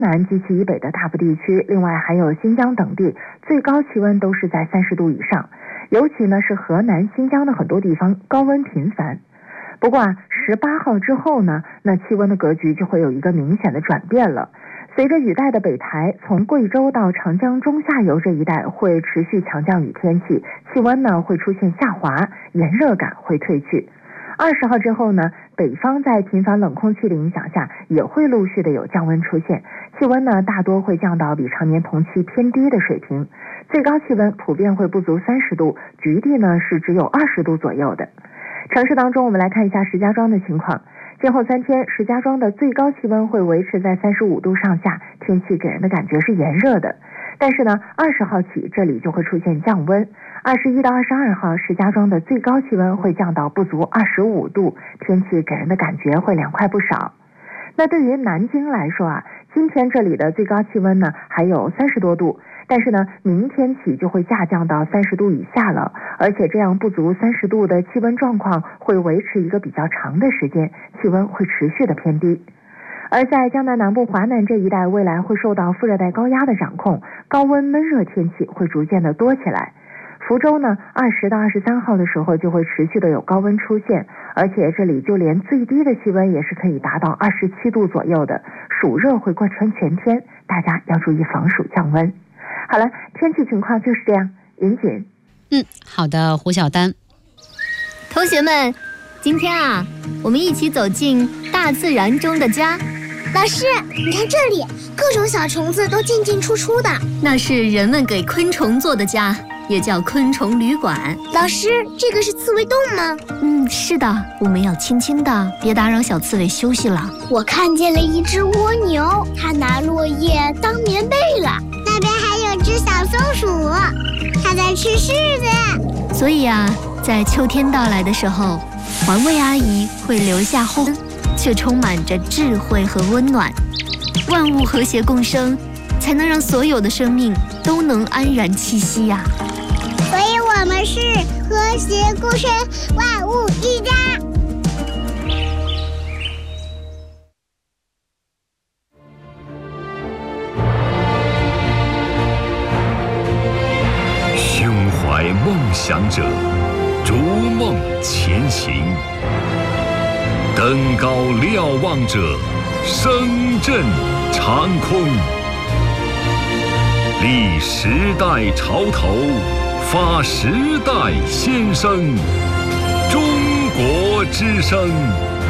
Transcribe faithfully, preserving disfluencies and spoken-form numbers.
南及其以北的大部地区，另外还有新疆等地，最高气温都是在三十度以上，尤其呢是河南、新疆的很多地方高温频繁。不过啊，十八号之后呢，那气温的格局就会有一个明显的转变了。随着雨带的北抬，从贵州到长江中下游这一带会持续强降雨天气，气温呢会出现下滑，炎热感会退去。二十号之后呢，北方在频繁冷空气的影响下，也会陆续的有降温出现，气温呢大多会降到比常年同期偏低的水平，最高气温普遍会不足三十度，局地呢是只有二十度左右的。城市当中，我们来看一下石家庄的情况。今后三天，石家庄的最高气温会维持在三十五度上下，天气给人的感觉是炎热的。但是呢，二十号起这里就会出现降温。二十一到二十二号，石家庄的最高气温会降到不足二十五度，天气给人的感觉会凉快不少。那对于南京来说啊，今天这里的最高气温呢还有三十多度，但是呢，明天起就会下降到三十度以下了，而且这样不足三十度的气温状况会维持一个比较长的时间，气温会持续的偏低。而在江南南部、华南这一带，未来会受到副热带高压的掌控，高温闷热天气会逐渐的多起来。福州呢，二十到二十三号的时候就会持续的有高温出现，而且这里就连最低的气温也是可以达到二十七度左右的，暑热会贯穿全天，大家要注意防暑降温。好了，天气情况就是这样。云锦， 嗯，好的，胡小丹。 同学们，今天啊，我们一起走进大自然中的家。 老师，你看这里，各种小虫子都进进出出的， 那是人们给昆虫做的家，也叫昆虫旅馆。 老师，这个是刺猬洞吗？ 嗯，是的，我们要轻轻的，别打扰小刺猬休息了。 我看见了一只蜗牛，它拿落叶当棉被了。那边还有只小松鼠，它在吃柿子。 所以啊，在秋天到来的时候，环卫阿姨会留下后，却充满着智慧和温暖。万物和谐共生，才能让所有的生命都能安然栖息呀、啊。 所以我们是和谐共生，万物一家。 胸怀梦想者，逐梦前行；登高瞭望者，声震长空。立时代潮头，发时代先声。中国之声。